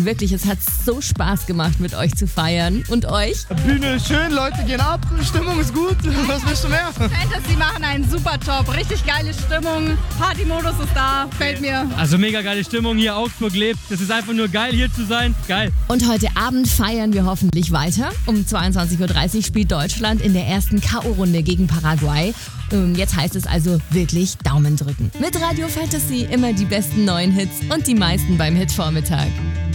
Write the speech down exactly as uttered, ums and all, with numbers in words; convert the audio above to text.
Wirklich, es hat so Spaß gemacht, mit euch zu feiern. Und euch? Bühne ist schön, Leute gehen ab, Stimmung ist gut. Was willst du mehr? Fantasy machen einen super Job, richtig geile Stimmung. Partymodus ist da, gefällt mir. Also mega geile Stimmung hier, Augsburg lebt. Das ist einfach nur geil, hier zu sein. Geil. Und heute Abend feiern wir hoffentlich weiter. Um zweiundzwanzig Uhr dreißig spielt Deutschland in der ersten K O-Runde gegen Paraguay. Jetzt heißt es also wirklich Daumen drücken. Mit Radio Fantasy immer die besten neuen Hits und die meisten beim Hitvormittag.